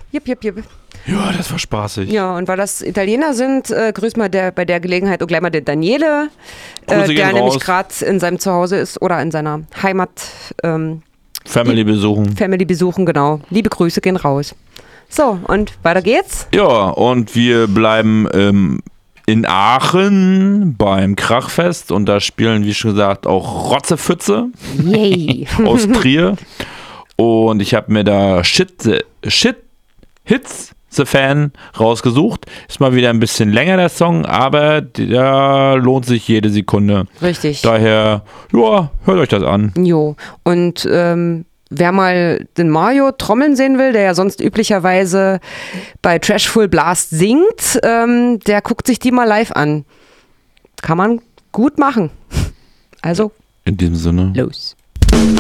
Jip, jip, jip. Ja, das war spaßig. Ja, und weil das Italiener sind, grüß mal bei der Gelegenheit auch gleich mal den Daniele, Grüße der gehen nämlich raus. gerade in seinem Zuhause ist oder in seiner Heimat. Family besuchen. Family besuchen, genau. Liebe Grüße gehen raus. So, und weiter geht's. Ja, und wir bleiben in Aachen beim Krachfest und da spielen, wie schon gesagt, auch Rotzefütze Yay. aus Trier. Und ich habe mir da Hits the Fan rausgesucht. Ist mal wieder ein bisschen länger der Song, aber der lohnt sich jede Sekunde. Richtig. Daher, ja, hört euch das an. Jo. Und wer mal den Mario trommeln sehen will, der ja sonst üblicherweise bei Trash Full Blast singt, der guckt sich die mal live an. Kann man gut machen. Also, In diesem Sinne. los.